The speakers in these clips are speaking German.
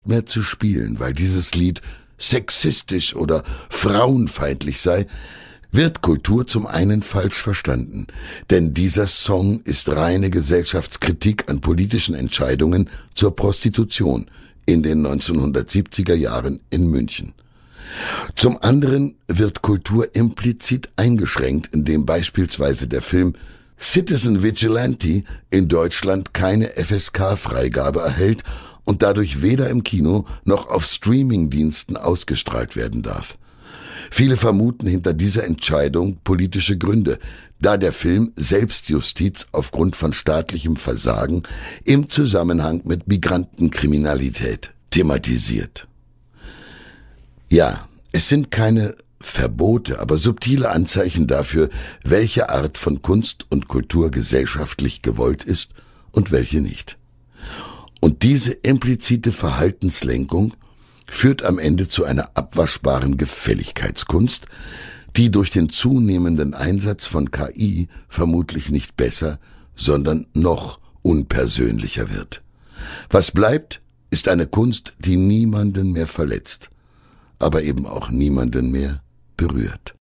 mehr zu spielen, weil dieses Lied sexistisch oder frauenfeindlich sei, wird Kultur zum einen falsch verstanden. Denn dieser Song ist reine Gesellschaftskritik an politischen Entscheidungen zur Prostitution in den 1970er Jahren in München. Zum anderen wird Kultur implizit eingeschränkt, indem beispielsweise der Film Citizen Vigilante in Deutschland keine FSK-Freigabe erhält und dadurch weder im Kino noch auf Streamingdiensten ausgestrahlt werden darf. Viele vermuten hinter dieser Entscheidung politische Gründe, da der Film Selbstjustiz aufgrund von staatlichem Versagen im Zusammenhang mit Migrantenkriminalität thematisiert. Ja, es sind keine Verbote, aber subtile Anzeichen dafür, welche Art von Kunst und Kultur gesellschaftlich gewollt ist und welche nicht. Und diese implizite Verhaltenslenkung führt am Ende zu einer abwaschbaren Gefälligkeitskunst, die durch den zunehmenden Einsatz von KI vermutlich nicht besser, sondern noch unpersönlicher wird. Was bleibt, ist eine Kunst, die niemanden mehr verletzt, aber eben auch niemanden mehr berührt.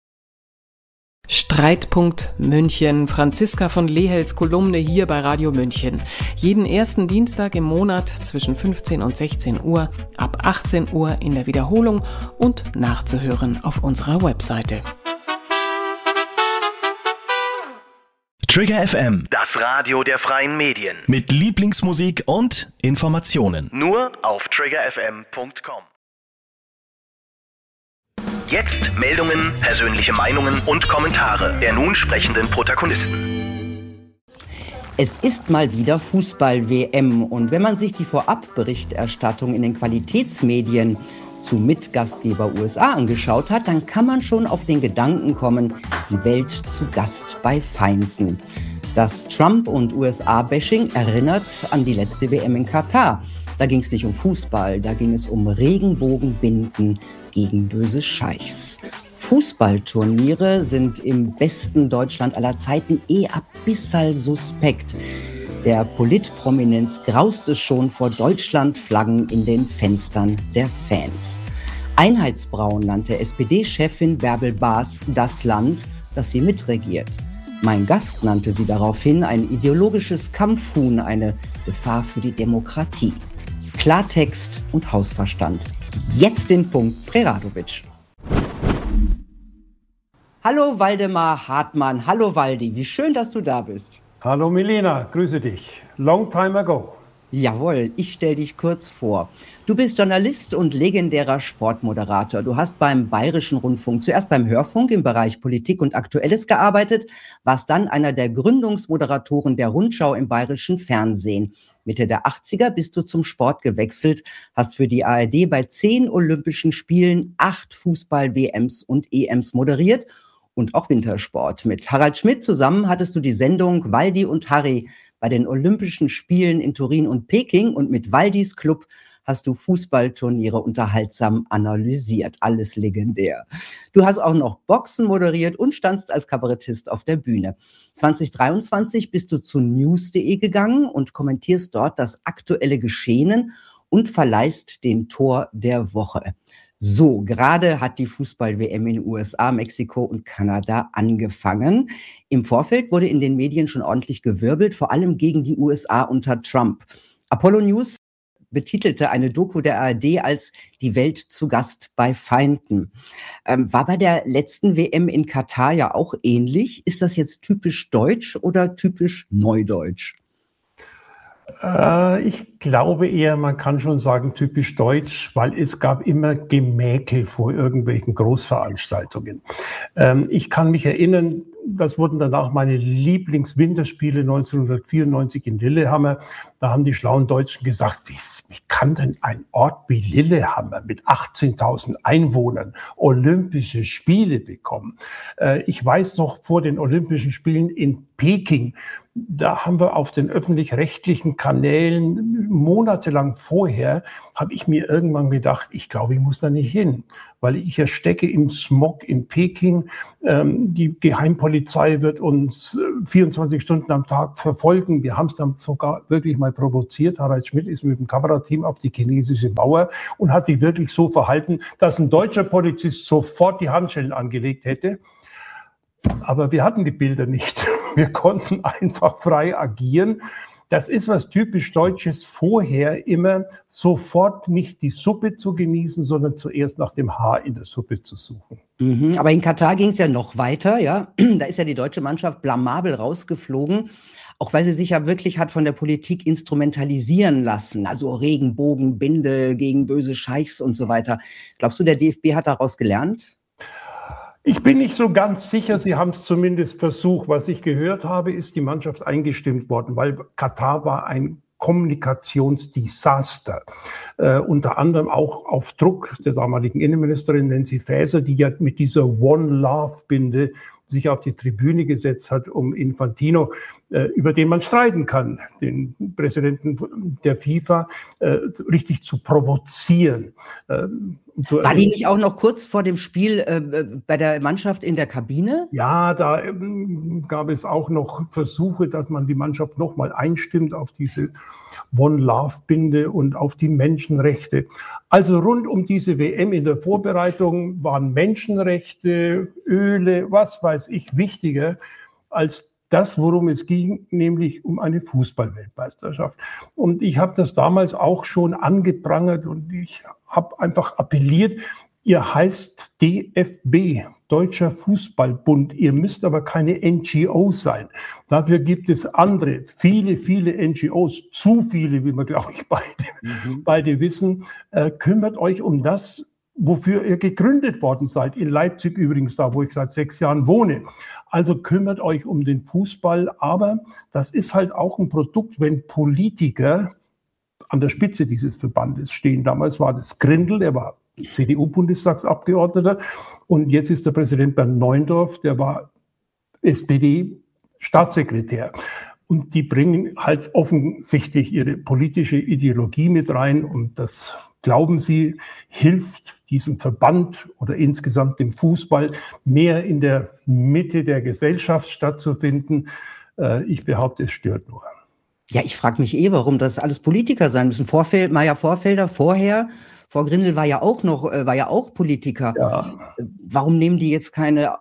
Streitpunkt München. Franziska von Lehels Kolumne hier bei Radio München. Jeden ersten Dienstag im Monat zwischen 15 und 16 Uhr, ab 18 Uhr in der Wiederholung und nachzuhören auf unserer Webseite. Trigger FM, das Radio der freien Medien. mit Lieblingsmusik und Informationen. Nur auf triggerfm.com. Jetzt Meldungen, persönliche Meinungen und Kommentare der nun sprechenden Protagonisten. Es ist mal wieder Fußball-WM und wenn man sich die Vorabberichterstattung in den Qualitätsmedien zu Mitgastgeber USA angeschaut hat, dann kann man schon auf den Gedanken kommen, die Welt zu Gast bei Feinden. Das Trump- und USA-Bashing erinnert an die letzte WM in Katar. Da ging es nicht um Fußball, da ging es um Regenbogenbinden gegen böse Scheichs. Fußballturniere sind im besten Deutschland aller Zeiten ein bisschen suspekt. Der Politprominenz graust es schon vor Deutschlandflaggen in den Fenstern der Fans. Einheitsbraun nannte SPD-Chefin Bärbel Baas das Land, das sie mitregiert. Mein Gast nannte sie daraufhin ein ideologisches Kampfhuhn, eine Gefahr für die Demokratie. Klartext und Hausverstand. Jetzt den Punkt, Preradovic. Hallo Waldemar Hartmann, hallo Waldi, wie schön, dass du da bist. Hallo Milena, grüße dich. Long time ago. Jawohl, ich stelle dich kurz vor. Du bist Journalist und legendärer Sportmoderator. Du hast beim Bayerischen Rundfunk zuerst beim Hörfunk im Bereich Politik und Aktuelles gearbeitet, warst dann einer der Gründungsmoderatoren der Rundschau im Bayerischen Fernsehen. Mitte der 80er bist du zum Sport gewechselt, hast für die ARD bei 10 Olympischen Spielen 8 Fußball-WMs und EMs moderiert und auch Wintersport. Mit Harald Schmidt zusammen hattest du die Sendung Waldi und Harry bei den Olympischen Spielen in Turin und Peking und mit Waldis Club hast du Fußballturniere unterhaltsam analysiert. Alles legendär. Du hast auch noch Boxen moderiert und standst als Kabarettist auf der Bühne. 2023 bist du zu news.de gegangen und kommentierst dort das aktuelle Geschehen und verleihst den Tor der Woche. So, gerade hat die Fußball-WM in den USA, Mexiko und Kanada angefangen. Im Vorfeld wurde in den Medien schon ordentlich gewirbelt, vor allem gegen die USA unter Trump. Apollo News betitelte eine Doku der ARD als "Die Welt zu Gast bei Feinden". War bei der letzten WM in Katar ja auch ähnlich. Ist das jetzt typisch deutsch oder typisch neudeutsch? Ich glaube eher, man kann schon sagen typisch deutsch, weil es gab immer Gemäkel vor irgendwelchen Großveranstaltungen. Ich kann mich erinnern, das wurden danach meine Lieblingswinterspiele 1994 in Lillehammer. Da haben die schlauen Deutschen gesagt, wie kann denn ein Ort wie Lillehammer mit 18.000 Einwohnern Olympische Spiele bekommen? Ich weiß noch vor den Olympischen Spielen in Peking, da haben wir auf den öffentlich-rechtlichen Kanälen monatelang vorher, habe ich mir irgendwann gedacht, ich glaube, ich muss da nicht hin, weil ich stecke im Smog in Peking. Die Geheimpolizei wird uns 24 Stunden am Tag verfolgen. Wir haben es dann sogar wirklich mal provoziert. Harald Schmidt ist mit dem Kamerateam auf die chinesische Mauer und hat sich wirklich so verhalten, dass ein deutscher Polizist sofort die Handschellen angelegt hätte. Aber wir hatten die Bilder nicht. Wir konnten einfach frei agieren. Das ist was typisch Deutsches, vorher immer sofort nicht die Suppe zu genießen, sondern zuerst nach dem Haar in der Suppe zu suchen. Aber in Katar ging es ja noch weiter, ja. Da ist ja die deutsche Mannschaft blamabel rausgeflogen, auch weil sie sich ja wirklich hat von der Politik instrumentalisieren lassen. Also Regenbogenbinde gegen böse Scheichs und so weiter. Glaubst du, der DFB hat daraus gelernt? Ich bin nicht so ganz sicher, sie haben es zumindest versucht. Was ich gehört habe, ist die Mannschaft eingestimmt worden, weil Katar war ein Kommunikationsdesaster. Unter anderem auch auf Druck der damaligen Innenministerin Nancy Faeser, die ja mit dieser One-Love-Binde sich auf die Tribüne gesetzt hat, um Infantino, über den man streiten kann, den Präsidenten der FIFA, richtig zu provozieren. War die nicht auch noch kurz vor dem Spiel bei der Mannschaft in der Kabine? Ja, da gab es auch noch Versuche, dass man die Mannschaft nochmal einstimmt auf diese One-Love-Binde und auf die Menschenrechte. Also rund um diese WM in der Vorbereitung waren Menschenrechte, Öle, was weiß ich, wichtiger als das, worum es ging, nämlich um eine Fußball-Weltmeisterschaft. Und ich habe das damals auch schon angeprangert und ich habe einfach appelliert, ihr heißt DFB, Deutscher Fußballbund. Ihr müsst aber keine NGO sein. Dafür gibt es andere, viele NGOs, zu viele, wie wir, glaube ich, beide wissen. Kümmert euch um das, wofür ihr gegründet worden seid. In Leipzig übrigens, da wo ich seit 6 Jahren wohne. Also kümmert euch um den Fußball. Aber das ist halt auch ein Produkt, wenn Politiker an der Spitze dieses Verbandes stehen. Damals war das Grindel, der war CDU-Bundestagsabgeordneter. Und jetzt ist der Präsident Bernd Neuendorf, der war SPD-Staatssekretär. Und die bringen halt offensichtlich ihre politische Ideologie mit rein. Und das, glauben Sie, hilft diesem Verband oder insgesamt dem Fußball mehr in der Mitte der Gesellschaft stattzufinden. Ich behaupte, es stört nur. Ja, ich frage mich warum das alles Politiker sein müssen. Maja Vorfelder vorher, vor Grindel war ja auch Politiker. Ja. Warum nehmen die jetzt keine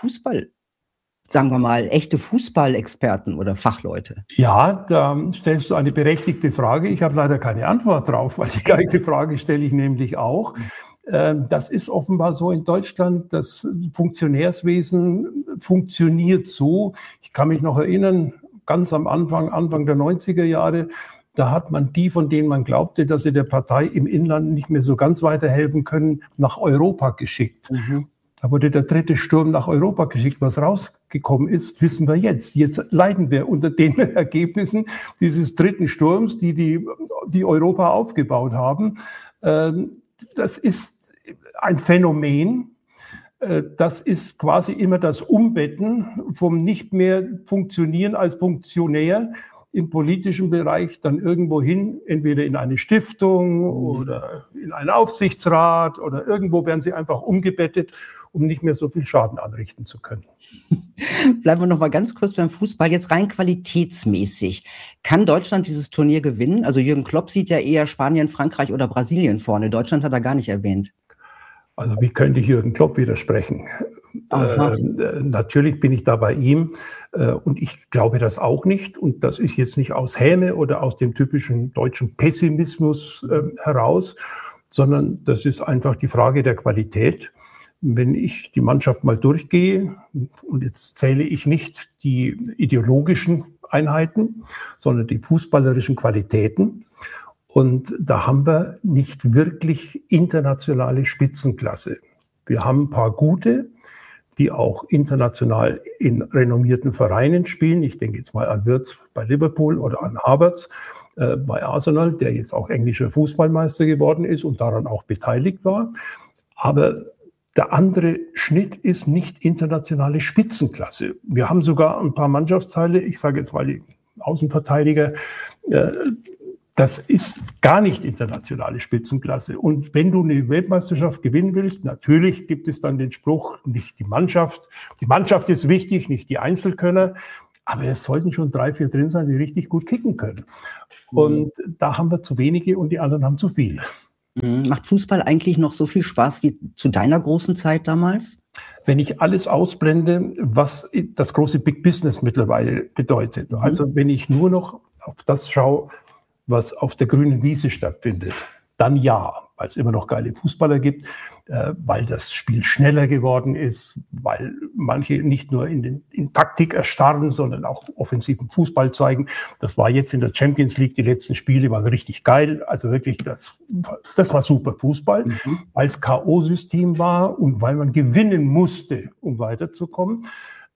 sagen wir mal, echte Fußballexperten oder Fachleute? Ja, da stellst du eine berechtigte Frage. Ich habe leider keine Antwort drauf, weil die gleiche Frage stelle ich nämlich auch. Das ist offenbar so in Deutschland. Das Funktionärswesen funktioniert so. Ich kann mich noch erinnern, ganz am Anfang der 90er Jahre, da hat man die, von denen man glaubte, dass sie der Partei im Inland nicht mehr so ganz weiterhelfen können, nach Europa geschickt. Da wurde der 3. Sturm nach Europa geschickt. Was rausgekommen ist, wissen wir jetzt. Jetzt leiden wir unter den Ergebnissen dieses 3. Sturms, die Europa aufgebaut haben. Das ist ein Phänomen. Das ist quasi immer das Umbetten vom nicht mehr funktionieren als Funktionär im politischen Bereich dann irgendwo hin, entweder in eine Stiftung oder in einen Aufsichtsrat oder irgendwo werden sie einfach umgebettet, um nicht mehr so viel Schaden anrichten zu können. Bleiben wir noch mal ganz kurz beim Fußball. Jetzt rein qualitätsmäßig. Kann Deutschland dieses Turnier gewinnen? Also Jürgen Klopp sieht ja eher Spanien, Frankreich oder Brasilien vorne. Deutschland hat er gar nicht erwähnt. Also wie könnte ich Jürgen Klopp widersprechen? Natürlich bin ich da bei ihm und ich glaube das auch nicht. Und das ist jetzt nicht aus Häme oder aus dem typischen deutschen Pessimismus heraus, sondern das ist einfach die Frage der Qualität. Wenn ich die Mannschaft mal durchgehe, und jetzt zähle ich nicht die ideologischen Einheiten, sondern die fußballerischen Qualitäten, und da haben wir nicht wirklich internationale Spitzenklasse. Wir haben ein paar gute, die auch international in renommierten Vereinen spielen. Ich denke jetzt mal an Wirtz bei Liverpool oder an Havertz bei Arsenal, der jetzt auch englischer Fußballmeister geworden ist und daran auch beteiligt war. Aber der andere Schnitt ist nicht internationale Spitzenklasse. Wir haben sogar ein paar Mannschaftsteile, ich sage jetzt mal die Außenverteidiger. Das ist gar nicht internationale Spitzenklasse. Und wenn du eine Weltmeisterschaft gewinnen willst, natürlich gibt es dann den Spruch, nicht die Mannschaft. Die Mannschaft ist wichtig, nicht die Einzelkönner. Aber es sollten schon 3, 4 drin sein, die richtig gut kicken können. Und da haben wir zu wenige und die anderen haben zu viel. Macht Fußball eigentlich noch so viel Spaß wie zu deiner großen Zeit damals? Wenn ich alles ausblende, was das große Big Business mittlerweile bedeutet. Also wenn ich nur noch auf das schaue, was auf der grünen Wiese stattfindet, dann ja, weil es immer noch geile Fußballer gibt, weil das Spiel schneller geworden ist, weil manche nicht nur in Taktik erstarren, sondern auch offensiven Fußball zeigen. Das war jetzt in der Champions League, die letzten Spiele waren richtig geil. Also wirklich, das war super Fußball, weil es K.O.-System war und weil man gewinnen musste, um weiterzukommen.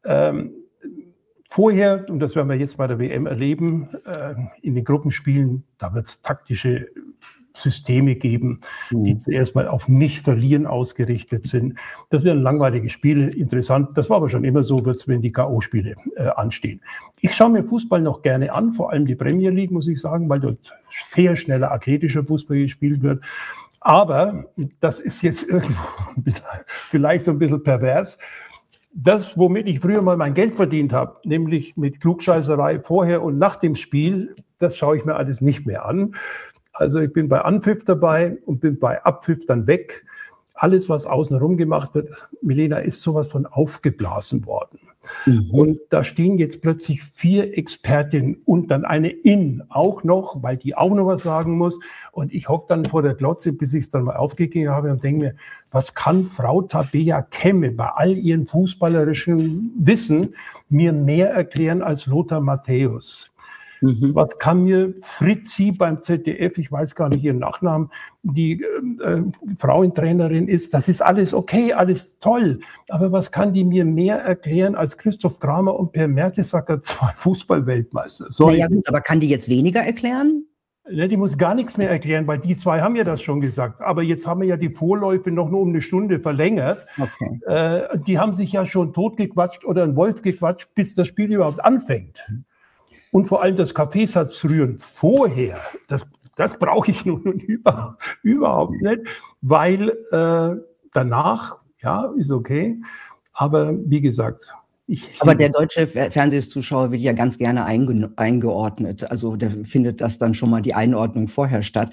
Vorher, und das werden wir jetzt bei der WM erleben, in den Gruppenspielen, da wird es taktische Systeme geben, die zuerst mal auf Nicht-Verlieren ausgerichtet sind. Das werden langweilige Spiele, interessant. Das war aber schon immer so, wird's, wenn die K.O.-Spiele anstehen. Ich schaue mir Fußball noch gerne an, vor allem die Premier League, muss ich sagen, weil dort sehr schneller athletischer Fußball gespielt wird. Aber, das ist jetzt irgendwo vielleicht so ein bisschen pervers, das, womit ich früher mal mein Geld verdient habe, nämlich mit Klugscheißerei vorher und nach dem Spiel, das schaue ich mir alles nicht mehr an. Also ich bin bei Anpfiff dabei und bin bei Abpfiff dann weg. Alles, was außenrum gemacht wird, Milena, ist sowas von aufgeblasen worden. Und da stehen jetzt plötzlich 4 Expertinnen und dann eine auch noch, weil die auch noch was sagen muss. Und ich hocke dann vor der Glotze, bis ich es dann mal aufgegeben habe und denke mir, was kann Frau Tabea Kemme bei all ihrem fußballerischen Wissen mir mehr erklären als Lothar Matthäus? Was kann mir Fritzi beim ZDF, ich weiß gar nicht ihren Nachnamen, die Frauentrainerin ist, das ist alles okay, alles toll. Aber was kann die mir mehr erklären als Christoph Kramer und Per Mertesacker, 2 Fußball-Weltmeister? Naja gut, aber kann die jetzt weniger erklären? Ne, die muss gar nichts mehr erklären, weil die 2 haben ja das schon gesagt. Aber jetzt haben wir ja die Vorläufe noch nur um 1 Stunde verlängert. Okay. Die haben sich ja schon totgequatscht oder einen Wolf gequatscht, bis das Spiel überhaupt anfängt. Und vor allem das Kaffeesatzrühren vorher, das brauche ich nun überhaupt nicht, weil danach, ja, ist okay. Aber wie gesagt, Aber der deutsche Fernsehzuschauer wird ja ganz gerne eingeordnet. Also der findet das dann schon mal die Einordnung vorher statt.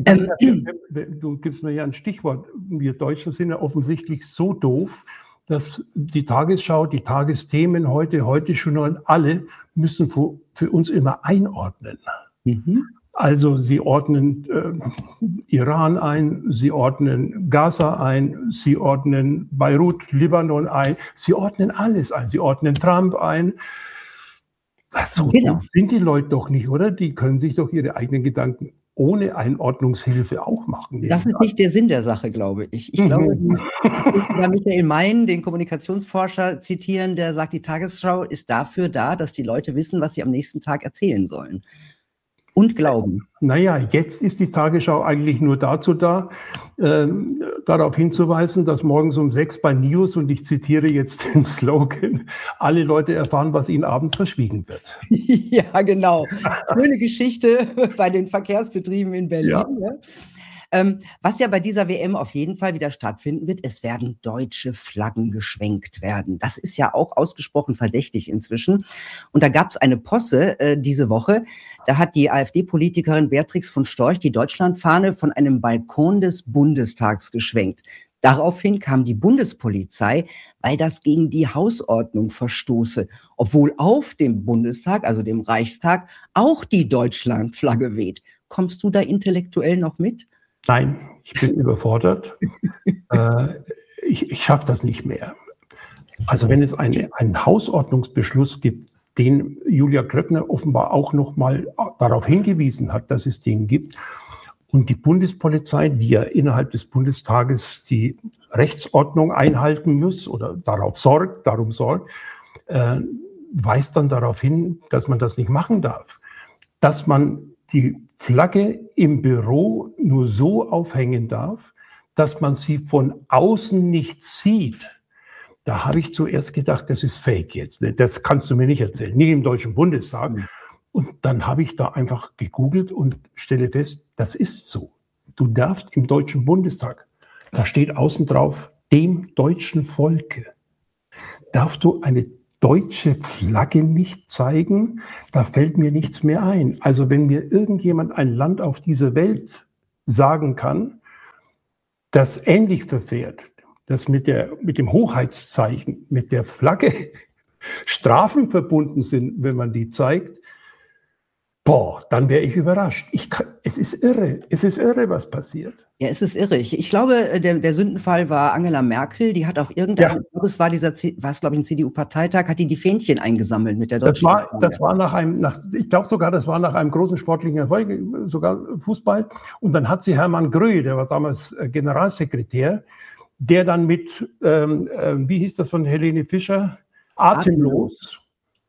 Du gibst mir ja ein Stichwort. Wir Deutschen sind ja offensichtlich so doof, dass die Tagesschau, die Tagesthemen heute schon alle müssen für uns immer einordnen. Also sie ordnen Iran ein, sie ordnen Gaza ein, sie ordnen Beirut, Libanon ein, sie ordnen alles ein, sie ordnen Trump ein. So genau. Sind die Leute doch nicht, oder? Die können sich doch ihre eigenen Gedanken ohne Einordnungshilfe auch machen. Das ist nicht der Sinn der Sache, glaube ich. Ich glaube, ich Michael Mein, den Kommunikationsforscher, zitieren, der sagt, die Tagesschau ist dafür da, dass die Leute wissen, was sie am nächsten Tag erzählen sollen. Und glauben. Naja, jetzt ist die Tagesschau eigentlich nur dazu da, darauf hinzuweisen, dass morgens um 6 bei News, und ich zitiere jetzt den Slogan, alle Leute erfahren, was ihnen abends verschwiegen wird. Ja, genau. Schöne Geschichte bei den Verkehrsbetrieben in Berlin. Ja. Was ja bei dieser WM auf jeden Fall wieder stattfinden wird, es werden deutsche Flaggen geschwenkt werden. Das ist ja auch ausgesprochen verdächtig inzwischen. Und da gab es eine Posse diese Woche, da hat die AfD-Politikerin Beatrix von Storch die Deutschlandfahne von einem Balkon des Bundestags geschwenkt. Daraufhin kam die Bundespolizei, weil das gegen die Hausordnung verstoße, obwohl auf dem Bundestag, also dem Reichstag, auch die Deutschlandflagge weht. Kommst du da intellektuell noch mit? Nein, ich bin überfordert. Ich schaffe das nicht mehr. Also wenn es einen Hausordnungsbeschluss gibt, den Julia Klöckner offenbar auch noch mal darauf hingewiesen hat, dass es den gibt, und die Bundespolizei, die ja innerhalb des Bundestages die Rechtsordnung einhalten muss oder darum sorgt, weist dann darauf hin, dass man das nicht machen darf. Dass man die Flagge im Büro nur so aufhängen darf, dass man sie von außen nicht sieht. Da habe ich zuerst gedacht, das ist Fake jetzt. Das kannst du mir nicht erzählen. Nicht im Deutschen Bundestag. Und dann habe ich da einfach gegoogelt und stelle fest, das ist so. Du darfst im Deutschen Bundestag, da steht außen drauf, dem deutschen Volke, darfst du eine deutsche Flagge nicht zeigen, da fällt mir nichts mehr ein. Also wenn mir irgendjemand ein Land auf dieser Welt sagen kann, das ähnlich verfährt, das mit dem Hoheitszeichen, mit der Flagge Strafen verbunden sind, wenn man die zeigt, dann wäre ich überrascht. Es ist irre, was passiert. Ja, es ist irre. Ich glaube, der Sündenfall war Angela Merkel. Die hat auf irgendeinem, es war glaube ich, ein CDU-Parteitag, hat die Fähnchen eingesammelt mit der deutschen. Das war ich glaube sogar, das war nach einem großen sportlichen Erfolg, sogar Fußball. Und dann hat sie Hermann Gröhe, der war damals Generalsekretär, der dann mit, wie hieß das von Helene Fischer? Atemlos.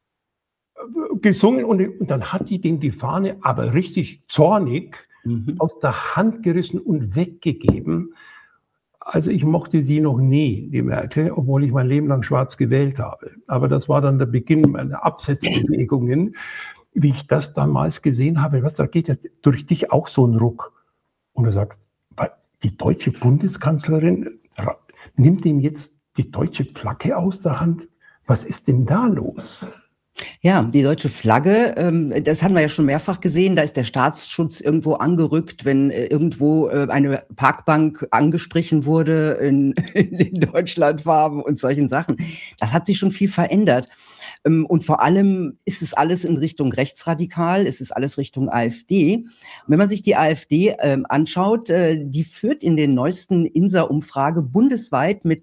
Gesungen und dann hat die Fahne aber richtig zornig aus der Hand gerissen und weggegeben. Also ich mochte sie noch nie, die Merkel, obwohl ich mein Leben lang schwarz gewählt habe. Aber das war dann der Beginn meiner Absetzbewegungen, wie ich das damals gesehen habe. Da geht ja durch dich auch so ein Ruck. Und du sagst, die deutsche Bundeskanzlerin nimmt ihm jetzt die deutsche Flagge aus der Hand. Was ist denn da los? Ja, die deutsche Flagge, das haben wir ja schon mehrfach gesehen, da ist der Staatsschutz irgendwo angerückt, wenn irgendwo eine Parkbank angestrichen wurde in Deutschlandfarben und solchen Sachen. Das hat sich schon viel verändert. Und vor allem ist es alles in Richtung rechtsradikal, es ist alles Richtung AfD. Und wenn man sich die AfD anschaut, die führt in den neuesten INSA-Umfrage bundesweit mit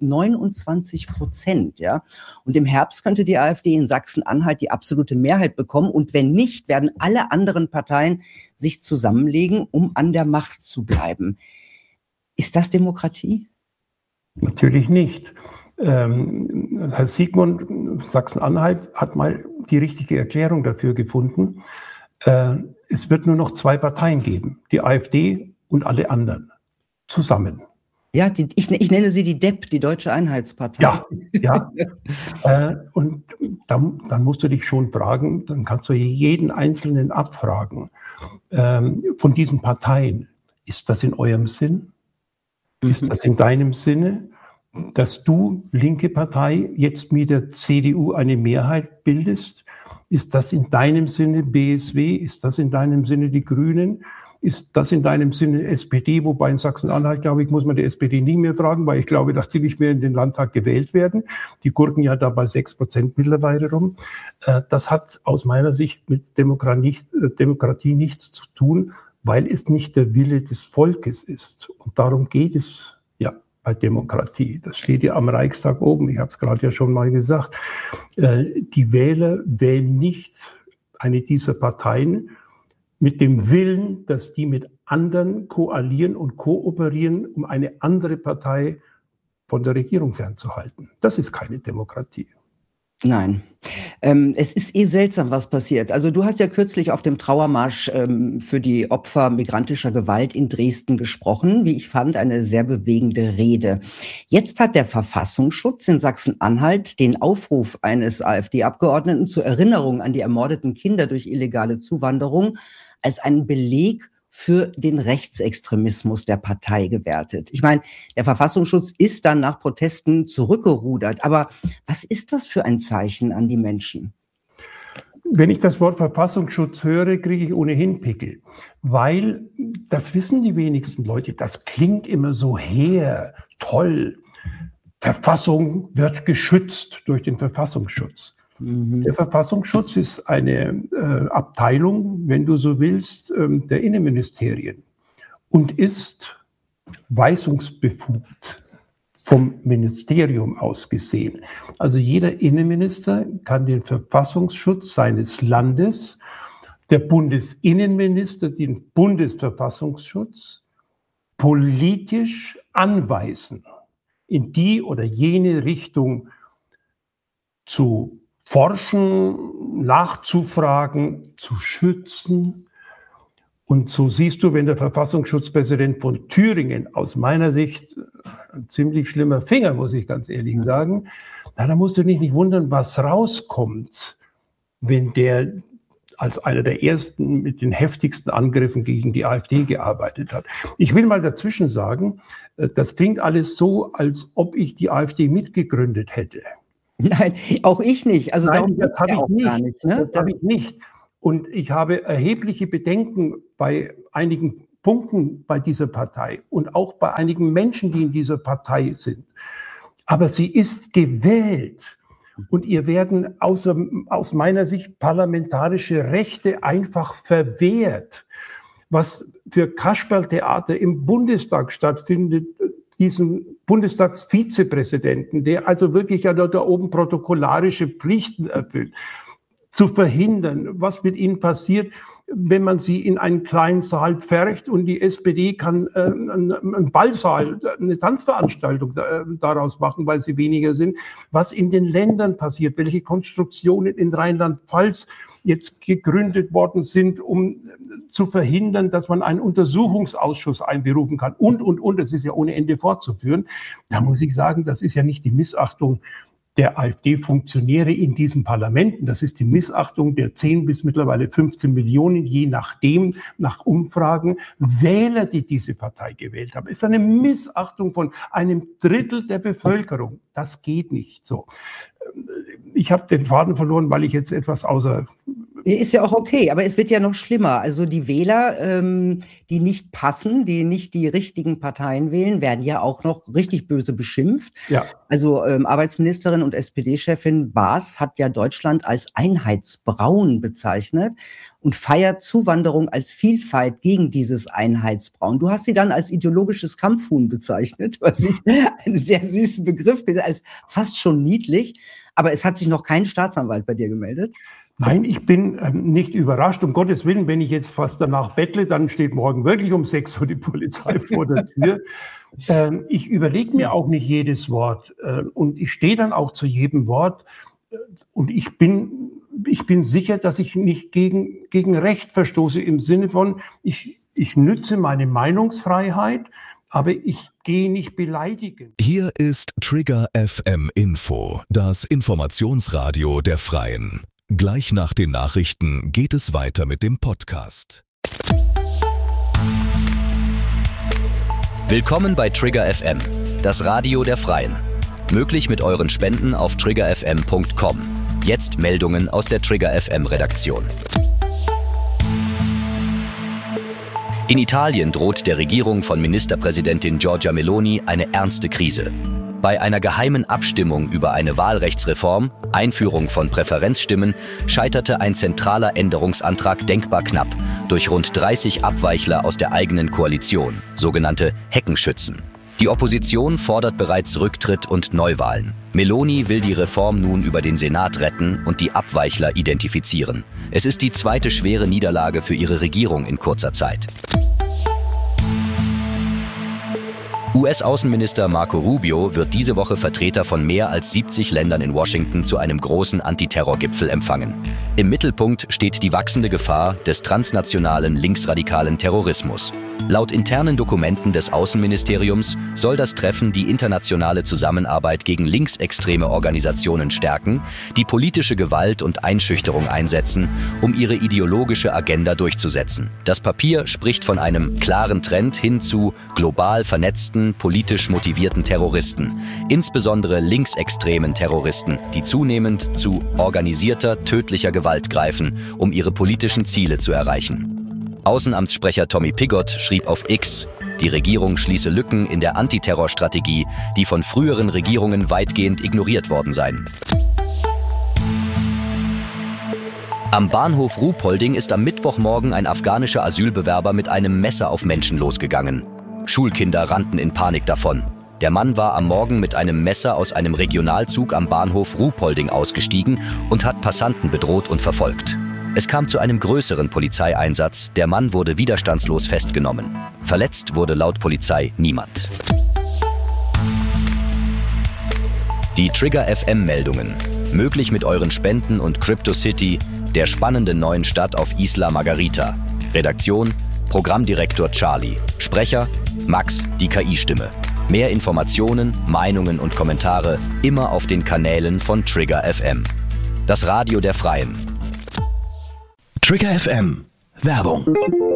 29%. Ja? Und im Herbst könnte die AfD in Sachsen-Anhalt die absolute Mehrheit bekommen. Und wenn nicht, werden alle anderen Parteien sich zusammenlegen, um an der Macht zu bleiben. Ist das Demokratie? Natürlich nicht. Herr Siegmund, Sachsen-Anhalt, hat mal die richtige Erklärung dafür gefunden. Es wird nur noch 2 Parteien geben, die AfD und alle anderen, zusammen. Ja, ich nenne sie die DEP, die Deutsche Einheitspartei. Ja. Und dann musst du dich schon fragen, dann kannst du jeden Einzelnen abfragen. Von diesen Parteien, ist das in eurem Sinn? Ist das in deinem Sinne? Dass du, linke Partei, jetzt mit der CDU eine Mehrheit bildest? Ist das in deinem Sinne BSW? Ist das in deinem Sinne die Grünen? Ist das in deinem Sinne SPD? Wobei in Sachsen-Anhalt, glaube ich, muss man die SPD nie mehr fragen, weil ich glaube, dass die nicht mehr in den Landtag gewählt werden. Die gurken ja da bei 6% mittlerweile rum. Das hat aus meiner Sicht mit Demokratie nichts zu tun, weil es nicht der Wille des Volkes ist. Und darum geht es bei Demokratie. Das steht ja am Reichstag oben. Ich habe es gerade ja schon mal gesagt. Die Wähler wählen nicht eine dieser Parteien mit dem Willen, dass die mit anderen koalieren und kooperieren, um eine andere Partei von der Regierung fernzuhalten. Das ist keine Demokratie. Nein. Es ist seltsam, was passiert. Also du hast ja kürzlich auf dem Trauermarsch für die Opfer migrantischer Gewalt in Dresden gesprochen. Wie ich fand, eine sehr bewegende Rede. Jetzt hat der Verfassungsschutz in Sachsen-Anhalt den Aufruf eines AfD-Abgeordneten zur Erinnerung an die ermordeten Kinder durch illegale Zuwanderung als einen Beleg für den Rechtsextremismus der Partei gewertet. Ich meine, der Verfassungsschutz ist dann nach Protesten zurückgerudert. Aber was ist das für ein Zeichen an die Menschen? Wenn ich das Wort Verfassungsschutz höre, kriege ich ohnehin Pickel. Weil, das wissen die wenigsten Leute, das klingt immer so hehr, toll. Verfassung wird geschützt durch den Verfassungsschutz. Der Verfassungsschutz ist eine Abteilung, wenn du so willst, der Innenministerien und ist weisungsbefugt vom Ministerium aus gesehen. Also jeder Innenminister kann den Verfassungsschutz seines Landes, der Bundesinnenminister den Bundesverfassungsschutz politisch anweisen, in die oder jene Richtung zu forschen, nachzufragen, zu schützen. Und so siehst du, wenn der Verfassungsschutzpräsident von Thüringen aus meiner Sicht ein ziemlich schlimmer Finger, muss ich ganz ehrlich sagen, da musst du dich nicht wundern, was rauskommt, wenn der als einer der ersten mit den heftigsten Angriffen gegen die AfD gearbeitet hat. Ich will mal dazwischen sagen, das klingt alles so, als ob ich die AfD mitgegründet hätte. Nein, auch ich nicht. Also nein, das habe ich nicht. Gar nicht, ne? Das habe ich nicht. Und ich habe erhebliche Bedenken bei einigen Punkten bei dieser Partei und auch bei einigen Menschen, die in dieser Partei sind. Aber sie ist gewählt. Und ihr werden aus meiner Sicht parlamentarische Rechte einfach verwehrt. Was für Kasperltheater im Bundestag stattfindet, diesen Bundestagsvizepräsidenten, der also wirklich ja da oben protokollarische Pflichten erfüllt, zu verhindern, was mit ihnen passiert, wenn man sie in einen kleinen Saal pfercht und die SPD kann einen Ballsaal, eine Tanzveranstaltung daraus machen, weil sie weniger sind, was in den Ländern passiert, welche Konstruktionen in Rheinland-Pfalz jetzt gegründet worden sind, um zu verhindern, dass man einen Untersuchungsausschuss einberufen kann und, das ist ja ohne Ende fortzuführen. Da muss ich sagen, das ist ja nicht die Missachtung der AfD-Funktionäre in diesen Parlamenten. Das ist die Missachtung der 10 bis mittlerweile 15 Millionen, je nachdem, nach Umfragen, Wähler, die diese Partei gewählt haben. Es ist eine Missachtung von einem Drittel der Bevölkerung. Das geht nicht so. Ich habe den Faden verloren, weil ich jetzt etwas außer... Ist ja auch okay, aber es wird ja noch schlimmer. Also die Wähler, die nicht passen, die nicht die richtigen Parteien wählen, werden ja auch noch richtig böse beschimpft. Ja. Also Arbeitsministerin und SPD-Chefin Baas hat ja Deutschland als Einheitsbraun bezeichnet und feiert Zuwanderung als Vielfalt gegen dieses Einheitsbraun. Du hast sie dann als ideologisches Kampfhuhn bezeichnet, was ich einen sehr süßen Begriff bin, als fast schon niedlich. Aber es hat sich noch kein Staatsanwalt bei dir gemeldet. Nein, ich bin nicht überrascht. Um Gottes Willen, wenn ich jetzt fast danach bettle, dann steht morgen wirklich um 6 Uhr die Polizei vor der Tür. Ich überlege mir auch nicht jedes Wort und ich stehe dann auch zu jedem Wort. Und ich bin sicher, dass ich nicht gegen Recht verstoße im Sinne von, ich nütze meine Meinungsfreiheit, aber ich gehe nicht beleidigen. Hier ist Trigger FM Info, das Informationsradio der Freien. Gleich nach den Nachrichten geht es weiter mit dem Podcast. Willkommen bei Trigger FM, das Radio der Freien. Möglich mit euren Spenden auf triggerfm.com. Jetzt Meldungen aus der Trigger FM Redaktion. In Italien droht der Regierung von Ministerpräsidentin Giorgia Meloni eine ernste Krise. Bei einer geheimen Abstimmung über eine Wahlrechtsreform, Einführung von Präferenzstimmen, scheiterte ein zentraler Änderungsantrag denkbar knapp durch rund 30 Abweichler aus der eigenen Koalition, sogenannte Heckenschützen. Die Opposition fordert bereits Rücktritt und Neuwahlen. Meloni will die Reform nun über den Senat retten und die Abweichler identifizieren. Es ist die zweite schwere Niederlage für ihre Regierung in kurzer Zeit. US-Außenminister Marco Rubio wird diese Woche Vertreter von mehr als 70 Ländern in Washington zu einem großen Antiterrorgipfel empfangen. Im Mittelpunkt steht die wachsende Gefahr des transnationalen linksradikalen Terrorismus. Laut internen Dokumenten des Außenministeriums soll das Treffen die internationale Zusammenarbeit gegen linksextreme Organisationen stärken, die politische Gewalt und Einschüchterung einsetzen, um ihre ideologische Agenda durchzusetzen. Das Papier spricht von einem klaren Trend hin zu global vernetzten, politisch motivierten Terroristen, insbesondere linksextremen Terroristen, die zunehmend zu organisierter, tödlicher Gewalt greifen, um ihre politischen Ziele zu erreichen. Außenamtssprecher Tommy Pigott schrieb auf X, die Regierung schließe Lücken in der Antiterrorstrategie, die von früheren Regierungen weitgehend ignoriert worden seien. Am Bahnhof Ruhpolding ist am Mittwochmorgen ein afghanischer Asylbewerber mit einem Messer auf Menschen losgegangen. Schulkinder rannten in Panik davon. Der Mann war am Morgen mit einem Messer aus einem Regionalzug am Bahnhof Ruhpolding ausgestiegen und hat Passanten bedroht und verfolgt. Es kam zu einem größeren Polizeieinsatz. Der Mann wurde widerstandslos festgenommen. Verletzt wurde laut Polizei niemand. Die Trigger FM-Meldungen. Möglich mit euren Spenden und CryptoCity, der spannenden neuen Stadt auf Isla Margarita. Redaktion: Programmdirektor Charlie. Sprecher: Max, die KI-Stimme. Mehr Informationen, Meinungen und Kommentare immer auf den Kanälen von Trigger FM. Das Radio der Freien. Trigger FM. Werbung.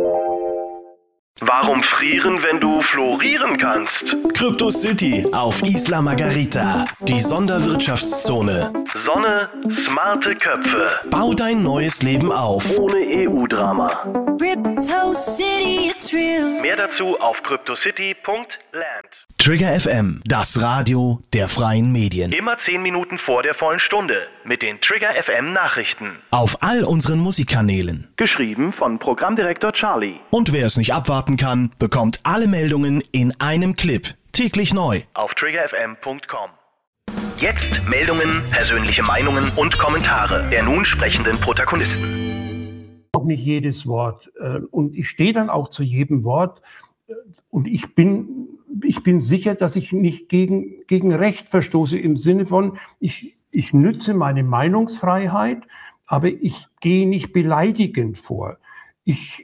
Warum frieren, wenn du florieren kannst? Crypto City auf Isla Margarita. Die Sonderwirtschaftszone. Sonne, smarte Köpfe. Bau dein neues Leben auf. Ohne EU-Drama. Crypto City, it's real. Mehr dazu auf cryptocity.land. Trigger FM, das Radio der freien Medien. Immer 10 Minuten vor der vollen Stunde mit den Trigger FM Nachrichten. Auf all unseren Musikkanälen. Geschrieben von Programmdirektor Charlie. Und wer es nicht abwarten kann, bekommt alle Meldungen in einem Clip. Täglich neu. Auf triggerfm.com. Jetzt Meldungen, persönliche Meinungen und Kommentare der nun sprechenden Protagonisten. Auch nicht jedes Wort. Und ich stehe dann auch zu jedem Wort. Und ich bin sicher, dass ich nicht gegen Recht verstoße im Sinne von, ich nütze meine Meinungsfreiheit, aber ich gehe nicht beleidigend vor. Ich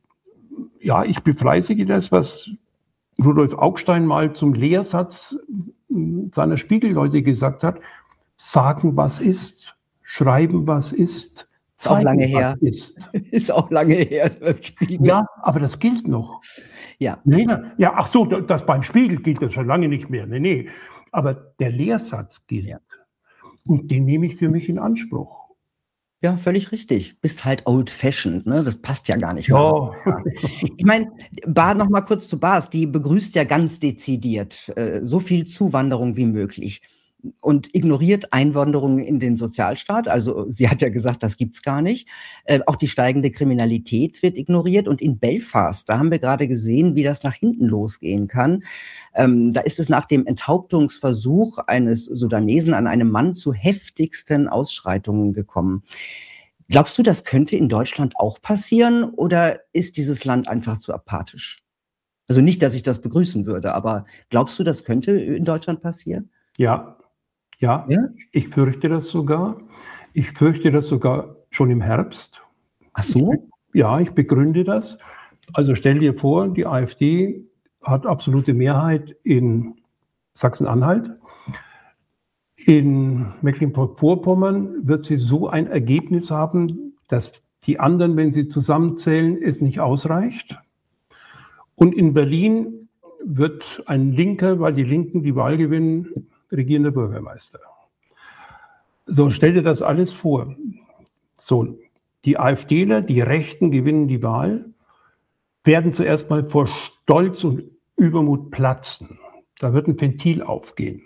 befleißige das, was Rudolf Augstein mal zum Lehrsatz seiner Spiegelleute gesagt hat. Sagen, was ist, schreiben, was ist, zeigen, auch lange her. Ist. Ist auch lange her, beim Spiegel. Ja, aber das gilt noch. Ja. Nee, ja, ach so, das beim Spiegel gilt das schon lange nicht mehr. Nee. Aber der Lehrsatz gilt. Ja. Und den nehme ich für mich in Anspruch. Ja, völlig richtig. Bist halt old-fashioned, ne? Das passt ja gar nicht mehr. Ja. Ich meine, noch mal kurz zu Bas, die begrüßt ja ganz dezidiert so viel Zuwanderung wie möglich und ignoriert Einwanderung in den Sozialstaat. Also sie hat ja gesagt, das gibt's gar nicht. Auch die steigende Kriminalität wird ignoriert. Und in Belfast, da haben wir gerade gesehen, wie das nach hinten losgehen kann. Da ist es nach dem Enthauptungsversuch eines Sudanesen an einem Mann zu heftigsten Ausschreitungen gekommen. Glaubst du, das könnte in Deutschland auch passieren? Oder ist dieses Land einfach zu apathisch? Also nicht, dass ich das begrüßen würde, aber glaubst du, das könnte in Deutschland passieren? Ja, ich fürchte das sogar. Ich fürchte das sogar schon im Herbst. Ach so? Ich begründe das. Also stell dir vor, die AfD hat absolute Mehrheit in Sachsen-Anhalt. In Mecklenburg-Vorpommern wird sie so ein Ergebnis haben, dass die anderen, wenn sie zusammenzählen, es nicht ausreicht. Und in Berlin wird ein Linker, weil die Linken die Wahl gewinnen, regierender Bürgermeister. So, stell dir das alles vor. So, die AfDler, die Rechten gewinnen die Wahl, werden zuerst mal vor Stolz und Übermut platzen. Da wird ein Ventil aufgehen.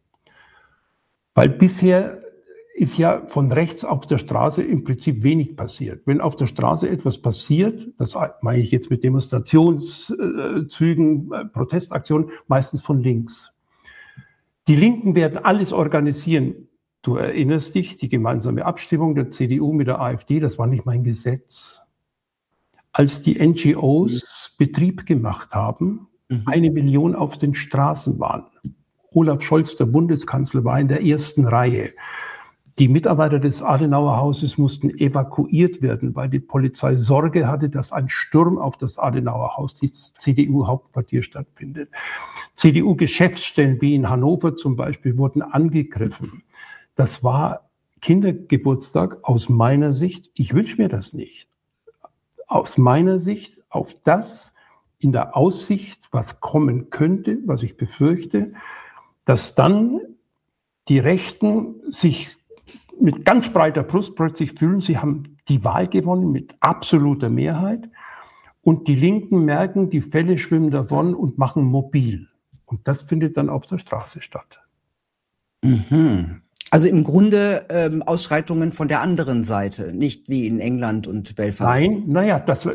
Weil bisher ist ja von rechts auf der Straße im Prinzip wenig passiert. Wenn auf der Straße etwas passiert, das meine ich jetzt mit Demonstrationszügen, Protestaktionen, meistens von links. Die Linken werden alles organisieren. Du erinnerst dich, die gemeinsame Abstimmung der CDU mit der AfD, das war nicht mein Gesetz. Als die NGOs Betrieb gemacht haben, 1 Million auf den Straßen waren. Olaf Scholz, der Bundeskanzler, war in der ersten Reihe. Die Mitarbeiter des Adenauerhauses mussten evakuiert werden, weil die Polizei Sorge hatte, dass ein Sturm auf das Adenauerhaus, das CDU-Hauptquartier, stattfindet. CDU-Geschäftsstellen wie in Hannover zum Beispiel wurden angegriffen. Das war Kindergeburtstag aus meiner Sicht. Ich wünsche mir das nicht. Aus meiner Sicht auf das in der Aussicht, was kommen könnte, was ich befürchte, dass dann die Rechten sich mit ganz breiter Brust plötzlich fühlen, sie haben die Wahl gewonnen mit absoluter Mehrheit und die Linken merken, die Fälle schwimmen davon und machen mobil. Und das findet dann auf der Straße statt. Mhm. Also im Grunde Ausschreitungen von der anderen Seite, nicht wie in England und Belfast. Nein, naja, das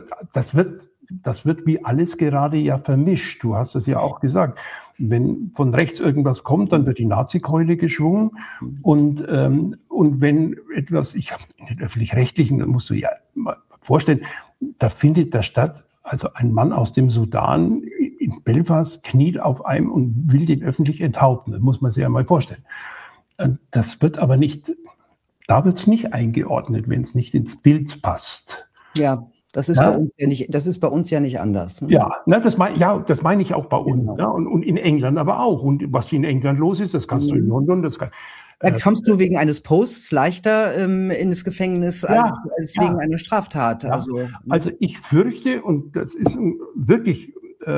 wird wie alles gerade ja vermischt. Du hast es ja auch gesagt. Wenn von rechts irgendwas kommt, dann wird die Nazi-Keule geschwungen. Und wenn etwas, ich habe in den Öffentlich-Rechtlichen, da musst du ja mal vorstellen, da findet da statt, also ein Mann aus dem Sudan in Belfast kniet auf einem und will den öffentlich enthaupten. Das muss man sich ja mal vorstellen. Das wird aber nicht, da wird es nicht eingeordnet, wenn es nicht ins Bild passt. Ja. Das ist bei uns ja nicht anders. Ne? Ja, das meine ich auch bei uns. Genau. Ja, und in England aber auch. Und was in England los ist, das kannst du in London. Da kommst du wegen eines Posts leichter ins Gefängnis als wegen einer Straftat. Ja. Also ich fürchte, und das ist wirklich,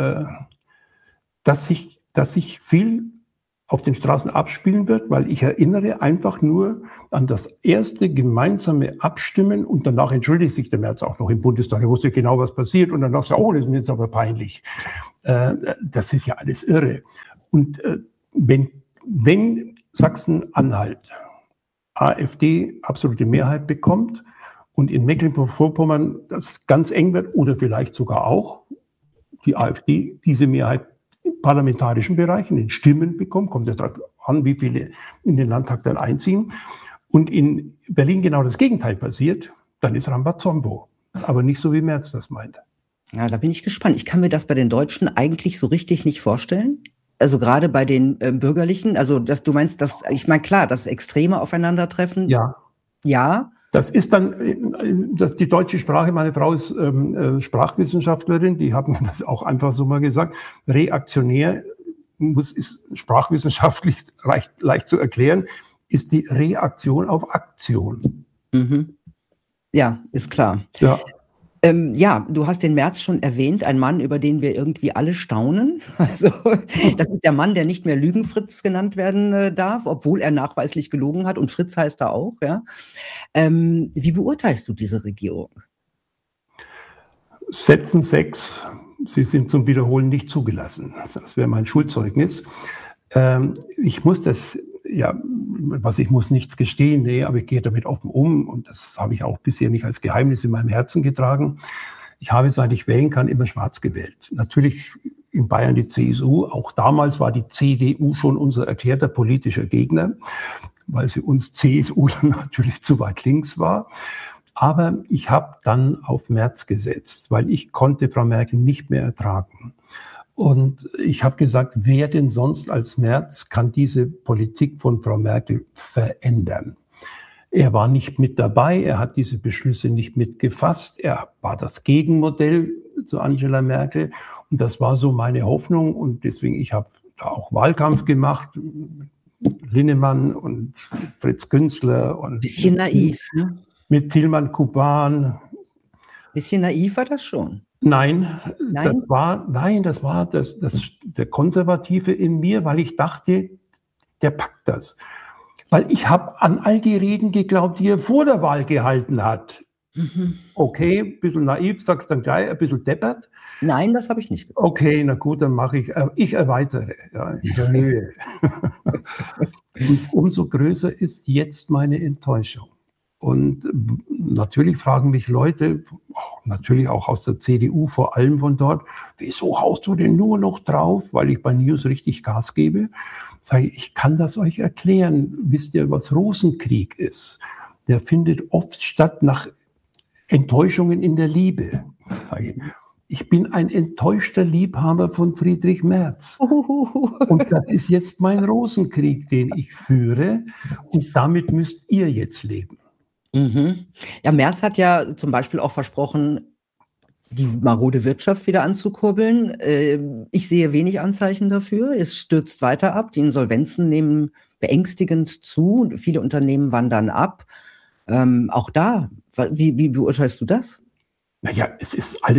dass sich viel auf den Straßen abspielen wird, weil ich erinnere einfach nur an das erste gemeinsame Abstimmen und danach entschuldigt sich der Merz auch noch im Bundestag. Er wusste genau, was passiert und danach sagt, oh, das ist mir jetzt aber peinlich. Das ist ja alles irre. Und wenn Sachsen-Anhalt AfD absolute Mehrheit bekommt und in Mecklenburg-Vorpommern das ganz eng wird oder vielleicht sogar auch die AfD diese Mehrheit im parlamentarischen Bereich in den Stimmen bekommt, kommt ja darauf an, wie viele in den Landtag dann einziehen, und in Berlin genau das Gegenteil passiert, dann ist Rambazombo. Aber nicht so, wie Merz das meint. Ja, da bin ich gespannt. Ich kann mir das bei den Deutschen eigentlich so richtig nicht vorstellen. Also gerade bei den Bürgerlichen, also du meinst, ich meine, klar, das Extreme aufeinandertreffen. Ja. Ja. Das ist dann die deutsche Sprache. Meine Frau ist Sprachwissenschaftlerin, die hat mir das auch einfach so mal gesagt. Reaktionär ist sprachwissenschaftlich leicht zu erklären, ist die Reaktion auf Aktion. Mhm. Ja, ist klar. Ja. Du hast den Merz schon erwähnt, ein Mann, über den wir irgendwie alle staunen. Also das ist der Mann, der nicht mehr Lügenfritz genannt werden darf, obwohl er nachweislich gelogen hat, und Fritz heißt er auch. Ja. Wie beurteilst du diese Regierung? Sätzen 6, sie sind zum Wiederholen nicht zugelassen. Das wäre mein Schulzeugnis. Ich muss nichts gestehen, nee, aber ich gehe damit offen um, und das habe ich auch bisher nicht als Geheimnis in meinem Herzen getragen. Ich habe, seit ich wählen kann, immer schwarz gewählt. Natürlich in Bayern die CSU, auch damals war die CDU schon unser erklärter politischer Gegner, weil sie uns CSU dann natürlich zu weit links war. Aber ich habe dann auf Merz gesetzt, weil ich konnte Frau Merkel nicht mehr ertragen. Und ich habe gesagt, wer denn sonst als Merz kann diese Politik von Frau Merkel verändern? Er war nicht mit dabei, er hat diese Beschlüsse nicht mitgefasst, er war das Gegenmodell zu Angela Merkel, und das war so meine Hoffnung, und deswegen, ich habe da auch Wahlkampf gemacht, Linnemann und Fritz Günzler und bisschen naiv, ne? Mit Tilman Kuban. Bisschen naiv war das schon. Nein, das war der Konservative in mir, weil ich dachte, der packt das. Weil ich habe an all die Reden geglaubt, die er vor der Wahl gehalten hat. Mhm. Okay, ein bisschen naiv, sagst dann gleich, ein bisschen deppert. Nein, das habe ich nicht gesagt. Okay, na gut, dann mache ich erweitere. Ja, ich erhöhe. Und umso größer ist jetzt meine Enttäuschung. Und natürlich fragen mich Leute, natürlich auch aus der CDU, vor allem von dort, wieso haust du denn nur noch drauf, weil ich bei News richtig Gas gebe? Sage ich kann das euch erklären. Wisst ihr, was Rosenkrieg ist? Der findet oft statt nach Enttäuschungen in der Liebe. Ich bin ein enttäuschter Liebhaber von Friedrich Merz. Und das ist jetzt mein Rosenkrieg, den ich führe. Und damit müsst ihr jetzt leben. Mhm. Ja, Merz hat ja zum Beispiel auch versprochen, die marode Wirtschaft wieder anzukurbeln. Ich sehe wenig Anzeichen dafür. Es stürzt weiter ab. Die Insolvenzen nehmen beängstigend zu und viele Unternehmen wandern ab. Auch da, wie beurteilst du das? Naja, es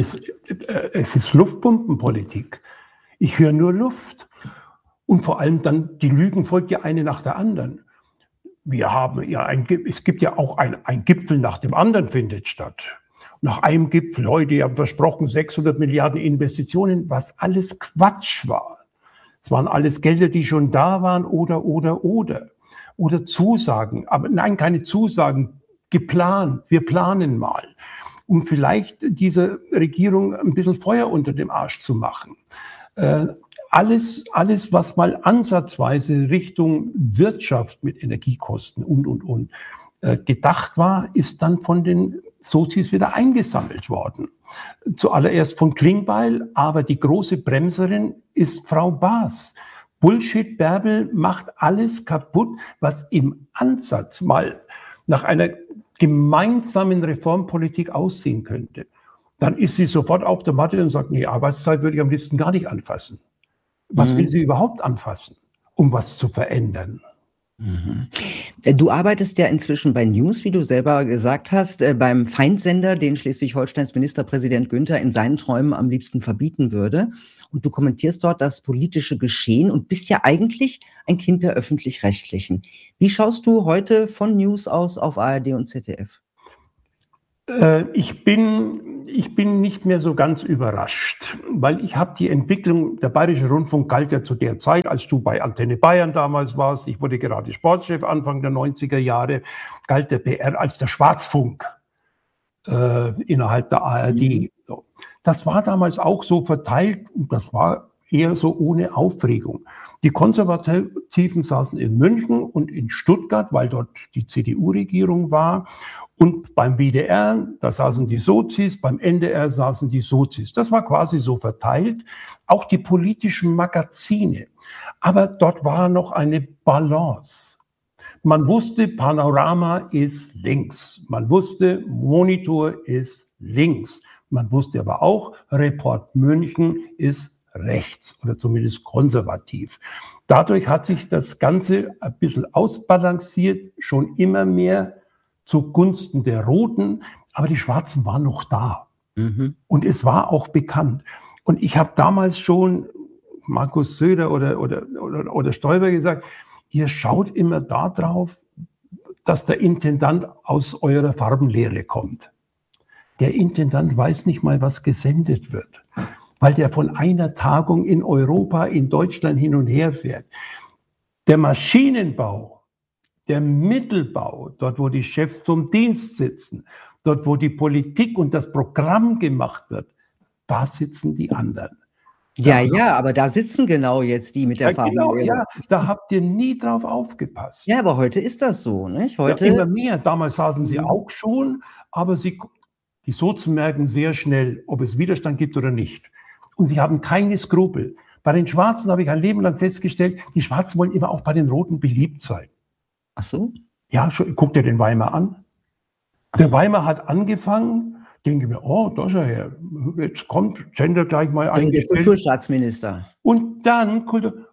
ist Luftpumpenpolitik. Ich höre nur Luft. Und vor allem dann, die Lügen folgt ja eine nach der anderen. Es gibt ja auch ein Gipfel nach dem anderen findet statt. Nach einem Gipfel, heute haben versprochen 600 Milliarden Investitionen, was alles Quatsch war. Es waren alles Gelder, die schon da waren oder Zusagen. Aber nein, keine Zusagen, geplant. Wir planen mal, um vielleicht dieser Regierung ein bisschen Feuer unter dem Arsch zu machen. Alles, was mal ansatzweise Richtung Wirtschaft mit Energiekosten und gedacht war, ist dann von den Sozis wieder eingesammelt worden. Zuallererst von Klingbeil, aber die große Bremserin ist Frau Baas. Bullshit Bärbel macht alles kaputt, was im Ansatz mal nach einer gemeinsamen Reformpolitik aussehen könnte. Dann ist sie sofort auf der Matte und sagt, nee, Arbeitszeit würde ich am liebsten gar nicht anfassen. Was will sie überhaupt anfassen, um was zu verändern? Du arbeitest ja inzwischen bei News, wie du selber gesagt hast, beim Feindsender, den Schleswig-Holsteins Ministerpräsident Günther in seinen Träumen am liebsten verbieten würde. Und du kommentierst dort das politische Geschehen und bist ja eigentlich ein Kind der Öffentlich-Rechtlichen. Wie schaust du heute von News aus auf ARD und ZDF? Ich bin nicht mehr so ganz überrascht, weil ich habe die Entwicklung, der Bayerische Rundfunk galt ja zu der Zeit, als du bei Antenne Bayern damals warst, ich wurde gerade Sportchef Anfang der 90er Jahre, galt der BR als der Schwarzfunk innerhalb der ARD. So. Das war damals auch so verteilt und das war eher so ohne Aufregung. Die Konservativen saßen in München und in Stuttgart, weil dort die CDU-Regierung war. Und beim WDR, da saßen die Sozis, beim NDR saßen die Sozis. Das war quasi so verteilt. Auch die politischen Magazine. Aber dort war noch eine Balance. Man wusste, Panorama ist links. Man wusste, Monitor ist links. Man wusste aber auch, Report München ist rechts oder zumindest konservativ. Dadurch hat sich das Ganze ein bisschen ausbalanciert, schon immer mehr zugunsten der Roten, aber die Schwarzen waren noch da. Und es war auch bekannt. Und ich habe damals schon Markus Söder oder Stoiber gesagt, ihr schaut immer da drauf, dass der Intendant aus eurer Farbenlehre kommt. Der Intendant weiß nicht mal, was gesendet wird, weil der von einer Tagung in Europa, in Deutschland hin und her fährt. Der Maschinenbau, der Mittelbau, dort wo die Chefs vom Dienst sitzen, dort wo die Politik und das Programm gemacht wird, da sitzen die anderen. Ja, aber da sitzen genau jetzt die mit der Farbenlehre. Genau, ja, da habt ihr nie drauf aufgepasst. Ja, aber heute ist das so, nicht? Heute ja, immer mehr. Damals saßen sie auch schon, aber die Sozen merken sehr schnell, ob es Widerstand gibt oder nicht. Und sie haben keine Skrupel. Bei den Schwarzen habe ich ein Leben lang festgestellt, die Schwarzen wollen immer auch bei den Roten beliebt sein. Ach so? Ja, guck dir den Weimar an. Der Weimar hat angefangen, denke mir, oh, da ist er her. Jetzt kommt Gender gleich mal ein. Der Kulturstaatsminister. Und dann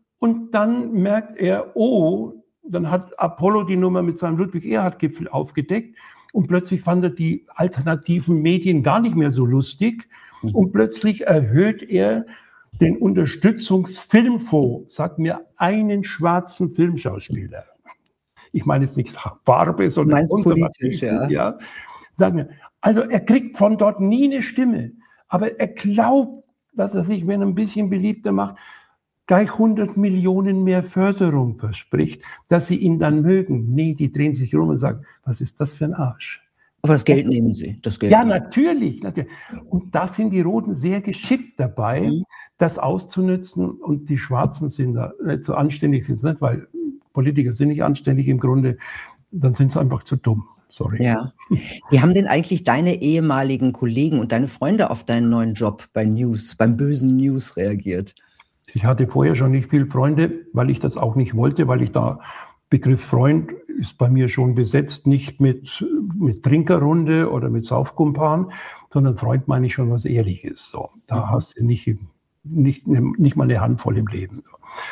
merkt er, oh, dann hat Apollo die Nummer mit seinem Ludwig-Erhard-Gipfel aufgedeckt und plötzlich fand er die alternativen Medien gar nicht mehr so lustig und plötzlich erhöht er den Unterstützungsfilmfonds, sagt mir einen schwarzen Filmschauspieler. Ich meine jetzt nicht Farbe, sondern politisch, ja. Sag mir, also er kriegt von dort nie eine Stimme, aber er glaubt, dass er sich, wenn er ein bisschen beliebter macht, gleich 100 Millionen mehr Förderung verspricht, dass sie ihn dann mögen. Nee, die drehen sich rum und sagen, was ist das für ein Arsch? Aber das Geld nehmen sie. Natürlich. Und da sind die Roten sehr geschickt dabei, das auszunützen. Und die Schwarzen sind da nicht so anständig, sind es nicht, weil Politiker sind nicht anständig im Grunde, dann sind sie einfach zu dumm. Sorry. Ja. Wie haben denn eigentlich deine ehemaligen Kollegen und deine Freunde auf deinen neuen Job bei News, beim bösen News reagiert? Ich hatte vorher schon nicht viele Freunde, weil ich das auch nicht wollte, weil ich da, Begriff Freund ist bei mir schon besetzt, nicht mit Trinkerrunde oder mit Saufkumpan, sondern Freund meine ich schon was Ehrliches. So, da hast du nicht mal eine Handvoll im Leben.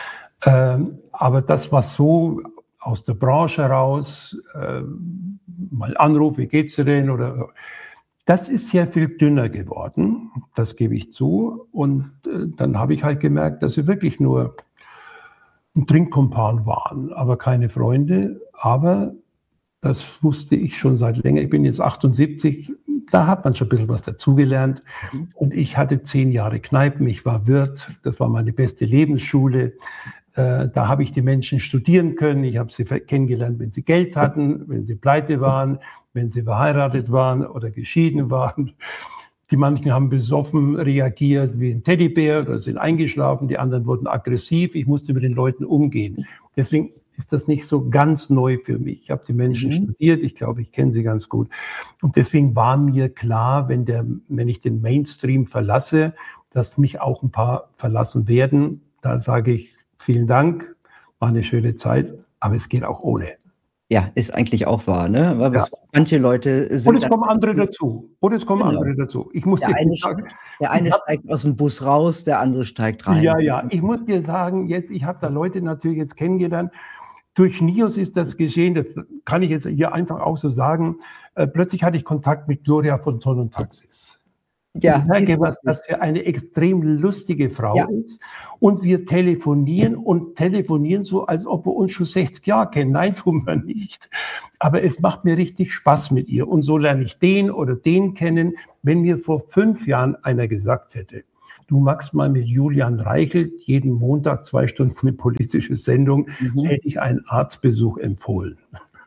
Aber das, was so aus der Branche heraus, mal Anruf, wie geht's dir denn? Oder das ist sehr viel dünner geworden, das gebe ich zu. Und dann habe ich halt gemerkt, dass sie wirklich nur ein Trinkkumpan waren, aber keine Freunde. Aber das wusste ich schon seit länger. Ich bin jetzt 78, da hat man schon ein bisschen was dazugelernt. Und ich hatte 10 Jahre Kneipen, ich war Wirt, das war meine beste Lebensschule. Da habe ich die Menschen studieren können. Ich habe sie kennengelernt, wenn sie Geld hatten, wenn sie pleite waren, wenn sie verheiratet waren oder geschieden waren. Die manchen haben besoffen reagiert wie ein Teddybär oder sind eingeschlafen. Die anderen wurden aggressiv. Ich musste mit den Leuten umgehen. Deswegen ist das nicht so ganz neu für mich. Ich habe die Menschen studiert. Ich glaube, ich kenne sie ganz gut. Und deswegen war mir klar, wenn ich den Mainstream verlasse, dass mich auch ein paar verlassen werden. Da sage ich, vielen Dank, war eine schöne Zeit, aber es geht auch ohne. Ja, ist eigentlich auch wahr, ne? Aber ja. Manche Leute sind. Und es kommen andere dazu. Ich muss der eine steigt aus dem Bus raus, der andere steigt rein. Ja. Ich muss dir sagen, ich habe da Leute natürlich jetzt kennengelernt, durch NIOS ist das geschehen, das kann ich jetzt hier einfach auch so sagen. Plötzlich hatte ich Kontakt mit Gloria von Ton und Taxis. Ja, ich merke, was das für eine extrem lustige Frau ist. Und wir telefonieren so, als ob wir uns schon 60 Jahre kennen. Nein, tun wir nicht. Aber es macht mir richtig Spaß mit ihr. Und so lerne ich den oder den kennen. Wenn mir vor 5 Jahren einer gesagt hätte, du machst mal mit Julian Reichelt jeden Montag 2 Stunden eine politische Sendung, hätte ich einen Arztbesuch empfohlen.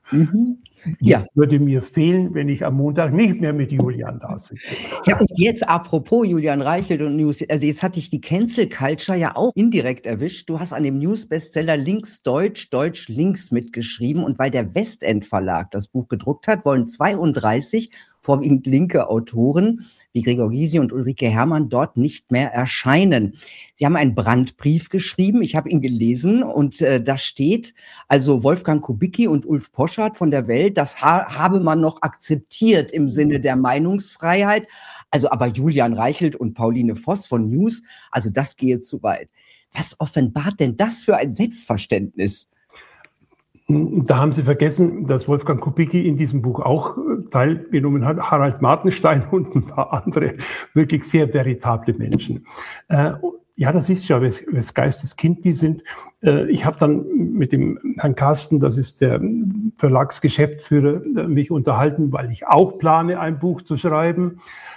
Ja. Würde mir fehlen, wenn ich am Montag nicht mehr mit Julian da sitze. Ja, und jetzt apropos Julian Reichelt und News, also jetzt hat dich die Cancel Culture ja auch indirekt erwischt. Du hast an dem News-Bestseller Links Deutsch, Deutsch Links mitgeschrieben und weil der Westend Verlag das Buch gedruckt hat, wollen 32 vorwiegend linke Autoren wie Gregor Gysi und Ulrike Herrmann dort nicht mehr erscheinen. Sie haben einen Brandbrief geschrieben, ich habe ihn gelesen und da steht, also Wolfgang Kubicki und Ulf Poschardt von der Welt, das habe man noch akzeptiert im Sinne der Meinungsfreiheit, also aber Julian Reichelt und Pauline Voss von News, also das gehe zu weit. Was offenbart denn das für ein Selbstverständnis? Da haben Sie vergessen, dass Wolfgang Kubicki in diesem Buch auch teilgenommen hat, Harald Martenstein und ein paar andere wirklich sehr veritable Menschen. Ja, das ist ja, wes Geistes Kind die sind. Ich habe dann mit dem Herrn Carsten, das ist der Verlagsgeschäftsführer, mich unterhalten, weil ich auch plane, ein Buch zu schreiben.